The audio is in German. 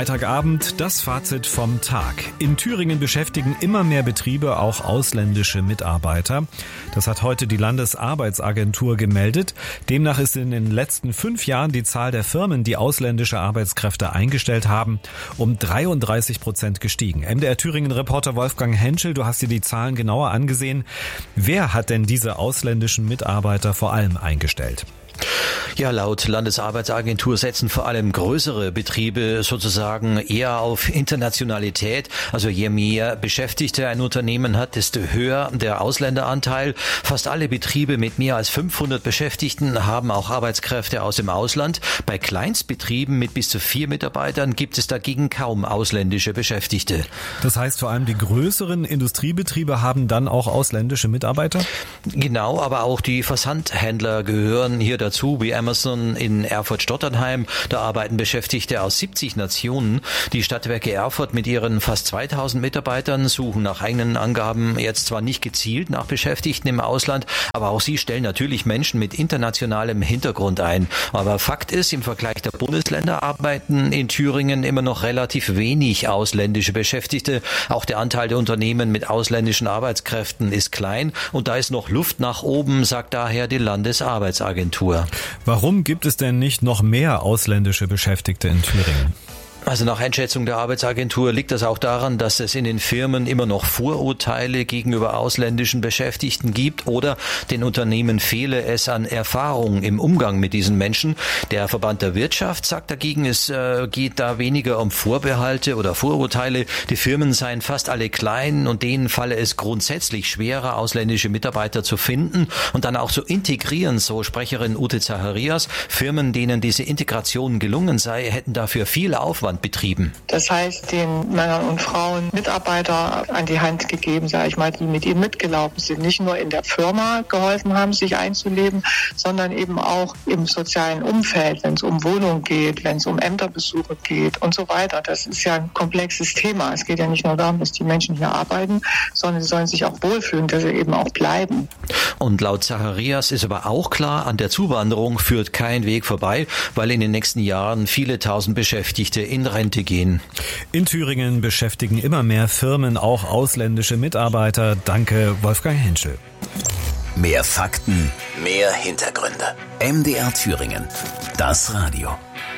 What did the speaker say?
Freitagabend, das Fazit vom Tag. In Thüringen beschäftigen immer mehr Betriebe auch ausländische Mitarbeiter. Das hat heute die Landesarbeitsagentur gemeldet. Demnach ist in den letzten 5 Jahren die Zahl der Firmen, die ausländische Arbeitskräfte eingestellt haben, um 33% gestiegen. MDR Thüringen-Reporter Wolfgang Henschel, du hast dir die Zahlen genauer angesehen. Wer hat denn diese ausländischen Mitarbeiter vor allem eingestellt? Ja, laut Landesarbeitsagentur setzen vor allem größere Betriebe sozusagen eher auf Internationalität. Also je mehr Beschäftigte ein Unternehmen hat, desto höher der Ausländeranteil. Fast alle Betriebe mit mehr als 500 Beschäftigten haben auch Arbeitskräfte aus dem Ausland. Bei Kleinstbetrieben mit bis zu 4 Mitarbeitern gibt es dagegen kaum ausländische Beschäftigte. Das heißt, vor allem die größeren Industriebetriebe haben dann auch ausländische Mitarbeiter? Genau, aber auch die Versandhändler gehören hier dazu, wie Amazon in Erfurt-Stotternheim. Da arbeiten Beschäftigte aus 70 Nationen. Die Stadtwerke Erfurt mit ihren fast 2000 Mitarbeitern suchen nach eigenen Angaben jetzt zwar nicht gezielt nach Beschäftigten im Ausland, aber auch sie stellen natürlich Menschen mit internationalem Hintergrund ein. Aber Fakt ist, im Vergleich der Bundesländer arbeiten in Thüringen immer noch relativ wenig ausländische Beschäftigte. Auch der Anteil der Unternehmen mit ausländischen Arbeitskräften ist klein und da ist noch Luft nach oben, sagt daher die Landesarbeitsagentur. Warum gibt es denn nicht noch mehr ausländische Beschäftigte in Thüringen? Also nach Einschätzung der Arbeitsagentur liegt das auch daran, dass es in den Firmen immer noch Vorurteile gegenüber ausländischen Beschäftigten gibt oder den Unternehmen fehle es an Erfahrung im Umgang mit diesen Menschen. Der Verband der Wirtschaft sagt dagegen, es geht da weniger um Vorbehalte oder Vorurteile. Die Firmen seien fast alle klein und denen falle es grundsätzlich schwerer, ausländische Mitarbeiter zu finden und dann auch zu integrieren, so Sprecherin Ute Zacharias. Firmen, denen diese Integration gelungen sei, hätten dafür viel Aufwand betrieben. Das heißt, den Männern und Frauen Mitarbeiter an die Hand gegeben, sage ich mal, die mit ihnen mitgelaufen sind, nicht nur in der Firma geholfen haben, sich einzuleben, sondern eben auch im sozialen Umfeld, wenn es um Wohnung geht, wenn es um Ämterbesuche geht und so weiter. Das ist ja ein komplexes Thema. Es geht ja nicht nur darum, dass die Menschen hier arbeiten, sondern sie sollen sich auch wohlfühlen, dass sie eben auch bleiben. Und laut Zacharias ist aber auch klar, an der Zuwanderung führt kein Weg vorbei, weil in den nächsten Jahren viele tausend Beschäftigte in Rente gehen. In Thüringen beschäftigen immer mehr Firmen auch ausländische Mitarbeiter. Danke, Wolfgang Henschel. Mehr Fakten, mehr Hintergründe. MDR Thüringen. Das Radio.